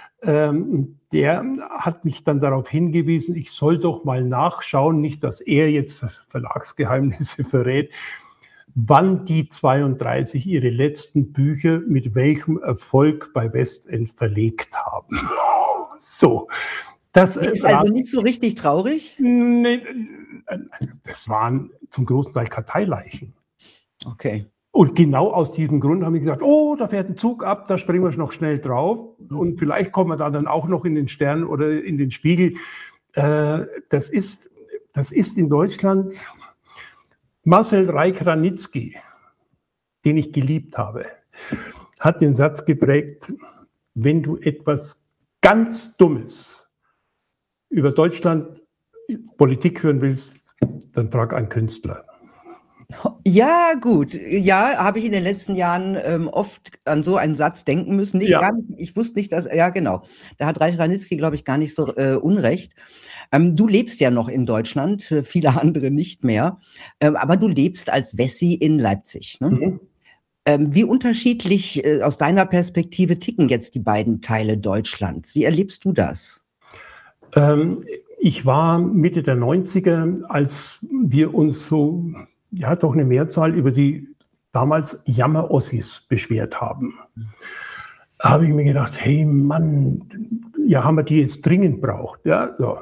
Der hat mich dann darauf hingewiesen, ich soll doch mal nachschauen, nicht, dass er jetzt Verlagsgeheimnisse verrät, wann die 32 ihre letzten Bücher mit welchem Erfolg bei Westend verlegt haben. So. Das ist also nicht so richtig traurig? Nee, das waren zum großen Teil Karteileichen. Okay. Und genau aus diesem Grund haben wir gesagt, oh, da fährt ein Zug ab, da springen wir noch schnell drauf. Und vielleicht kommen wir da dann auch noch in den Stern oder in den Spiegel. Das ist in Deutschland... Marcel Reich-Ranitzky, den ich geliebt habe, hat den Satz geprägt, wenn du etwas ganz Dummes über Deutschland Politik hören willst, dann frag einen Künstler. Ja, gut. Ja, habe ich in den letzten Jahren oft an so einen Satz denken müssen. Ich wusste nicht, dass, ja genau, da hat Reich Ranitzky, glaube ich, gar nicht so Unrecht. Du lebst ja noch in Deutschland, viele andere nicht mehr, aber du lebst als Wessi in Leipzig. Ne? Wie unterschiedlich aus deiner Perspektive ticken jetzt die beiden Teile Deutschlands? Wie erlebst du das? Ich war Mitte der 90er, als wir uns so... ja, doch eine Mehrzahl über die damals Jammer-Ossis beschwert haben. Da habe ich mir gedacht, hey Mann, ja, haben wir die jetzt dringend braucht. Ja, so.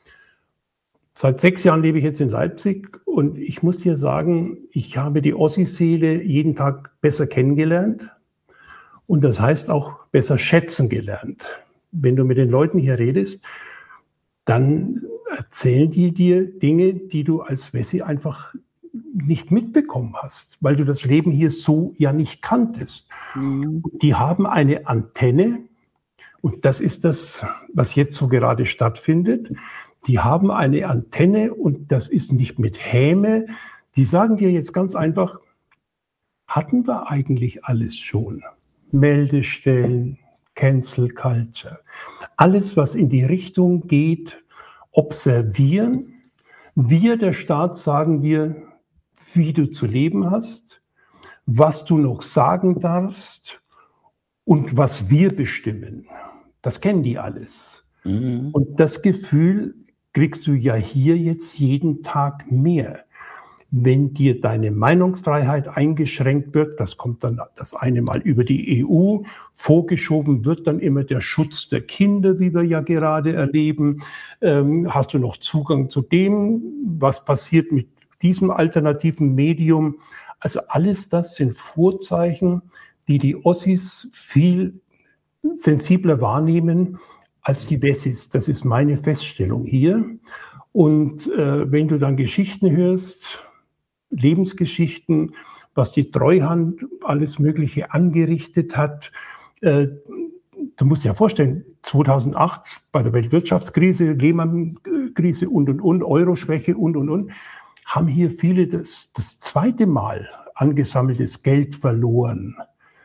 Seit 6 Jahren lebe ich jetzt in Leipzig und ich muss dir sagen, ich habe die Ossi-Seele jeden Tag besser kennengelernt und das heißt auch besser schätzen gelernt. Wenn du mit den Leuten hier redest, dann erzählen die dir Dinge, die du als Wessi einfach nicht mitbekommen hast, weil du das Leben hier so ja nicht kanntest. Die haben eine Antenne und das ist das, was jetzt so gerade stattfindet. Die haben eine Antenne und das ist nicht mit Häme. Die sagen dir jetzt ganz einfach, hatten wir eigentlich alles schon? Meldestellen, Cancel Culture, alles, was in die Richtung geht, observieren. Wir, der Staat, sagen dir, wie du zu leben hast, was du noch sagen darfst und was wir bestimmen. Das kennen die alles. Und das Gefühl kriegst du ja hier jetzt jeden Tag mehr. Wenn dir deine Meinungsfreiheit eingeschränkt wird, das kommt dann das eine Mal über die EU, vorgeschoben wird dann immer der Schutz der Kinder, wie wir ja gerade erleben. Hast du noch Zugang zu dem, was passiert mit diesem alternativen Medium? Also alles das sind Vorzeichen, die die Ossis viel sensibler wahrnehmen als die Wessis. Das ist meine Feststellung hier. Und wenn du dann Geschichten hörst, Lebensgeschichten, was die Treuhand alles Mögliche angerichtet hat. Du musst dir ja vorstellen, 2008 bei der Weltwirtschaftskrise, Lehman-Krise und, Euroschwäche und. haben hier viele das zweite Mal angesammeltes Geld verloren.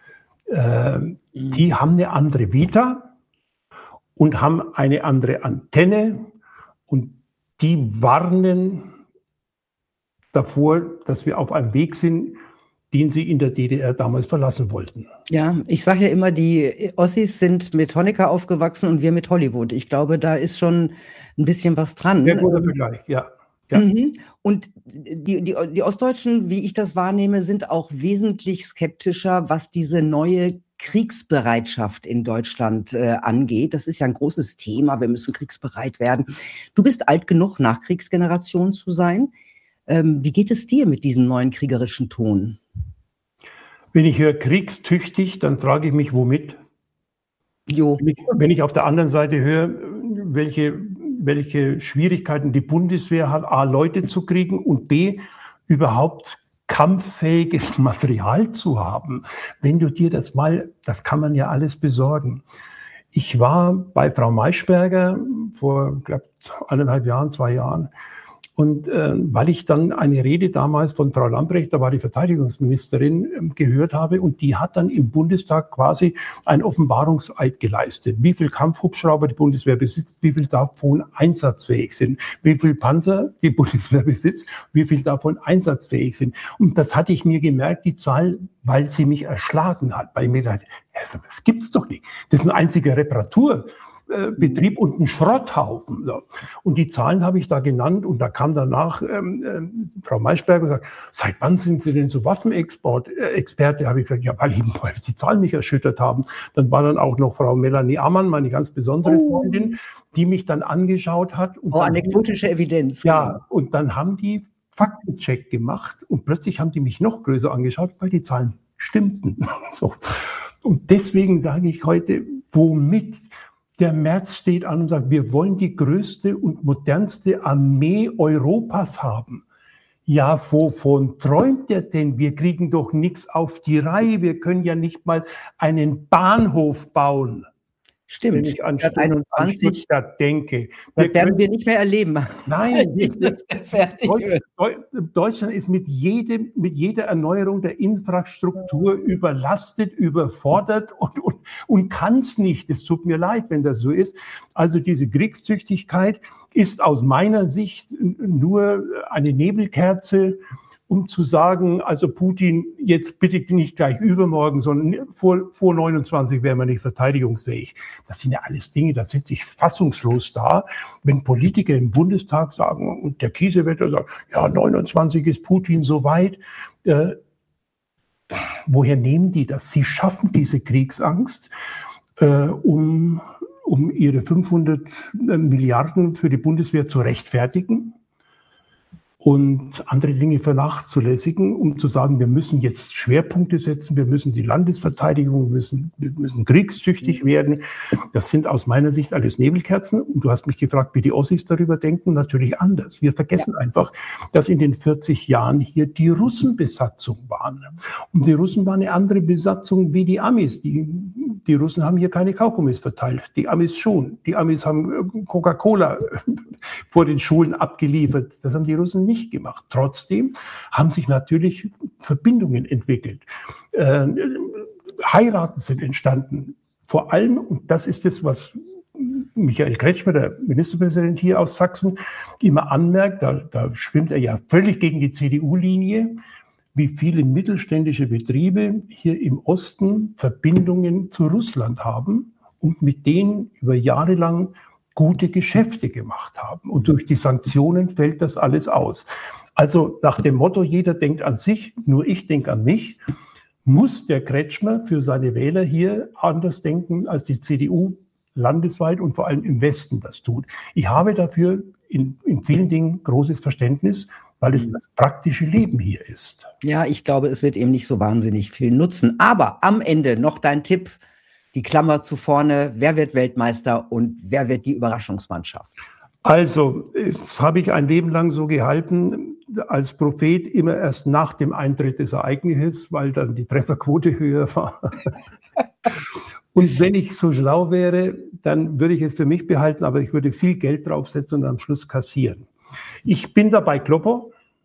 Die haben eine andere Vita und haben eine andere Antenne und die warnen davor, dass wir auf einem Weg sind, den sie in der DDR damals verlassen wollten. Ja, ich sage ja immer, die Ossis sind mit Honecker aufgewachsen und wir mit Hollywood. Ich glaube, da ist schon ein bisschen was dran. Sehr guter Vergleich, ja. Ja. Und die Ostdeutschen, wie ich das wahrnehme, sind auch wesentlich skeptischer, was diese neue Kriegsbereitschaft in Deutschland angeht. Das ist ja ein großes Thema. Wir müssen kriegsbereit werden. Du bist alt genug, Nachkriegsgeneration zu sein. Wie geht es dir mit diesem neuen kriegerischen Ton? Wenn ich höre kriegstüchtig, dann frage ich mich, womit? Jo. Wenn ich auf der anderen Seite höre, welche Schwierigkeiten die Bundeswehr hat, A, Leute zu kriegen und B, überhaupt kampffähiges Material zu haben. Wenn du dir das kann man ja alles besorgen. Ich war bei Frau Maischberger vor, glaube ich, 1,5 Jahren, 2 Jahren. Und weil ich dann eine Rede damals von Frau Lambrecht, da war die Verteidigungsministerin, gehört habe und die hat dann im Bundestag quasi einen Offenbarungseid geleistet. Wie viel Kampfhubschrauber die Bundeswehr besitzt, wie viel davon einsatzfähig sind, wie viel Panzer die Bundeswehr besitzt, wie viel davon einsatzfähig sind. Und das hatte ich mir gemerkt, die Zahl, weil sie mich erschlagen hat. Weil ich mir dachte, das gibt's doch nicht. Das ist ein einziger Reparaturbetrieb und ein Schrotthaufen. So. Und die Zahlen habe ich da genannt und da kam danach Frau Maischberger und sagt, seit wann sind Sie denn so Waffenexperte? Habe ich gesagt, ja, weil die Zahlen mich erschüttert haben. Dann war dann auch noch Frau Melanie Ammann, meine ganz besondere Freundin, die mich dann angeschaut hat. Und anekdotische Evidenz. Ja, und dann haben die Faktencheck gemacht und plötzlich haben die mich noch größer angeschaut, weil die Zahlen stimmten. So. Und deswegen sage ich heute, womit? Der Merz steht an und sagt, wir wollen die größte und modernste Armee Europas haben. Ja, wovon träumt er denn? Wir kriegen doch nichts auf die Reihe. Wir können ja nicht mal einen Bahnhof bauen. Stimmt, wenn ich an Stuttgart denke. Das werden wir nicht mehr erleben. Nein, Deutschland ist mit jeder Erneuerung der Infrastruktur überlastet, überfordert und kann es nicht. Es tut mir leid, wenn das so ist. Also diese Kriegstüchtigkeit ist aus meiner Sicht nur eine Nebelkerze, um zu sagen, also Putin, jetzt bitte nicht gleich übermorgen, sondern vor 29 wären wir nicht verteidigungsfähig. Das sind ja alles Dinge, da sitze ich fassungslos da, wenn Politiker im Bundestag sagen, und der Kiesewetter sagt, ja, 29 ist Putin so weit. Woher nehmen die das? Sie schaffen diese Kriegsangst, um ihre 500 Milliarden für die Bundeswehr zu rechtfertigen und andere Dinge vernachlässigen, um zu sagen, wir müssen jetzt Schwerpunkte setzen, wir müssen die Landesverteidigung, wir müssen kriegstüchtig werden. Das sind aus meiner Sicht alles Nebelkerzen. Und du hast mich gefragt, wie die Ossis darüber denken. Natürlich anders. Wir vergessen einfach, dass in den 40 Jahren hier die Russenbesatzung waren. Und die Russen waren eine andere Besatzung wie die Amis. Die Russen haben hier keine Kaugummis verteilt, die Amis schon. Die Amis haben Coca-Cola vor den Schulen abgeliefert. Das haben die Russen nicht gemacht. Trotzdem haben sich natürlich Verbindungen entwickelt. Heiraten sind entstanden. Vor allem, und das ist es, was Michael Kretschmer, der Ministerpräsident hier aus Sachsen, immer anmerkt, da schwimmt er ja völlig gegen die CDU-Linie, wie viele mittelständische Betriebe hier im Osten Verbindungen zu Russland haben und mit denen über Jahre lang gute Geschäfte gemacht haben. Und durch die Sanktionen fällt das alles aus. Also nach dem Motto, jeder denkt an sich, nur ich denke an mich, muss der Kretschmer für seine Wähler hier anders denken, als die CDU landesweit und vor allem im Westen das tut. Ich habe dafür in vielen Dingen großes Verständnis, weil es das praktische Leben hier ist. Ja, ich glaube, es wird eben nicht so wahnsinnig viel nutzen. Aber am Ende noch dein Tipp, die Klammer zu vorne, wer wird Weltmeister und wer wird die Überraschungsmannschaft? Also, das habe ich ein Leben lang so gehalten, als Prophet immer erst nach dem Eintritt des Ereignisses, weil dann die Trefferquote höher war. Und wenn ich so schlau wäre, dann würde ich es für mich behalten, aber ich würde viel Geld draufsetzen und am Schluss kassieren. Ich bin dabei Kloppo.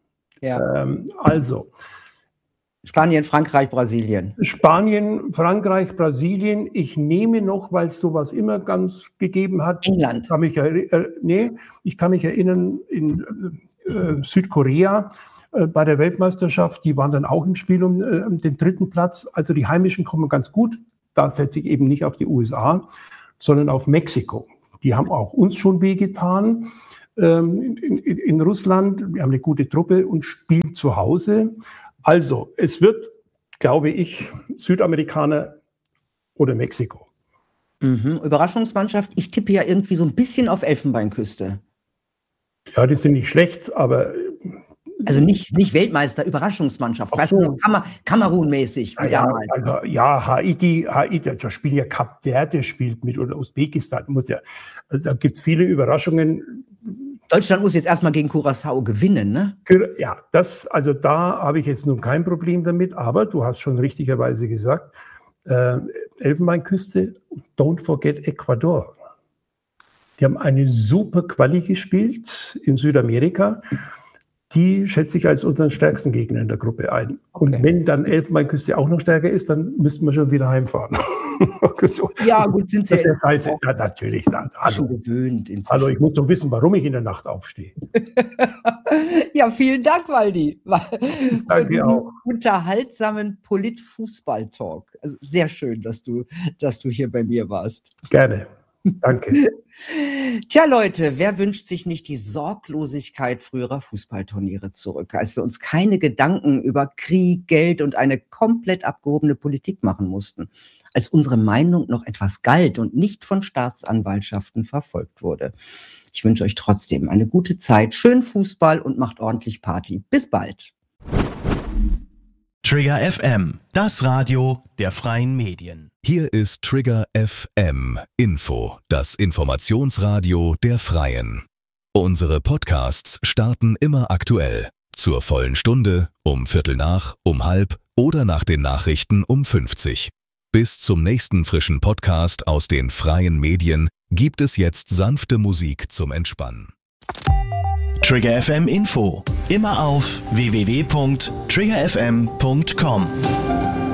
Ja. Also. Spanien, Frankreich, Brasilien. Spanien, Frankreich, Brasilien. Ich nehme noch, weil es sowas immer ganz gegeben hat. England. Ich kann mich erinnern, in Südkorea bei der Weltmeisterschaft, die waren dann auch im Spiel um den 3. Platz. Also die Heimischen kommen ganz gut. Da setze ich eben nicht auf die USA, sondern auf Mexiko. Die haben auch uns schon wehgetan. In Russland, wir haben eine gute Truppe und spielen zu Hause. Also, es wird, glaube ich, Südamerikaner oder Mexiko. Überraschungsmannschaft. Ich tippe ja irgendwie so ein bisschen auf Elfenbeinküste. Ja, die sind nicht schlecht, aber... Also nicht Weltmeister, Überraschungsmannschaft. Ach so. Kamerun-mäßig, wie damals. Haiti, da spielen ja Kap Verde spielt mit oder Usbekistan. Also da gibt es viele Überraschungen. Deutschland muss jetzt erstmal gegen Curaçao gewinnen, ne? Ja, da habe ich jetzt nun kein Problem damit, aber du hast schon richtigerweise gesagt, Elfenbeinküste, don't forget Ecuador. Die haben eine super Quali gespielt in Südamerika. Die schätze ich als unseren stärksten Gegner in der Gruppe ein. Okay. Und wenn dann Elfenbeinküste auch noch stärker ist, dann müssten wir schon wieder heimfahren. Ja, gut, sind Sie natürlich. Schon gewöhnt. Hallo, ich muss doch wissen, warum ich in der Nacht aufstehe. Ja, vielen Dank, Waldi. Danke auch. Unterhaltsamen Polit-Fußball-Talk. Also sehr schön, dass du hier bei mir warst. Gerne. Danke. Tja, Leute, wer wünscht sich nicht die Sorglosigkeit früherer Fußballturniere zurück, als wir uns keine Gedanken über Krieg, Geld und eine komplett abgehobene Politik machen mussten, als unsere Meinung noch etwas galt und nicht von Staatsanwaltschaften verfolgt wurde. Ich wünsche euch trotzdem eine gute Zeit, schönen Fußball und macht ordentlich Party. Bis bald. Trigger FM, das Radio der freien Medien. Hier ist Trigger FM Info, das Informationsradio der Freien. Unsere Podcasts starten immer aktuell. Zur vollen Stunde, um 15:45, um 16:30 oder nach den Nachrichten um 50. Bis zum nächsten frischen Podcast aus den freien Medien gibt es jetzt sanfte Musik zum Entspannen. Trigger FM Info, immer auf www.triggerfm.com.